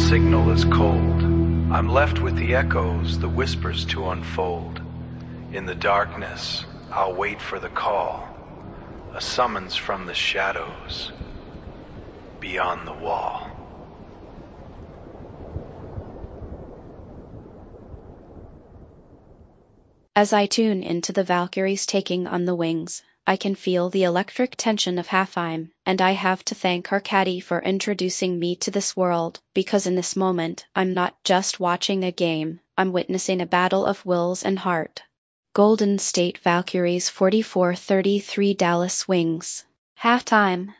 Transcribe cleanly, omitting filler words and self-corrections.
signal is cold. I'm left with the echoes, the whispers to unfold. In the darkness, I'll wait for the call, a summons from the shadows, beyond the wall. As I tune into the Valkyries taking on the wings, I can feel the electric tension of Halfheim, and I have to thank Arkady for introducing me to this world, because in this moment, I'm not just watching a game, I'm witnessing a battle of wills and heart. Golden State Valkyries 4433 Dallas Wings. Halftime.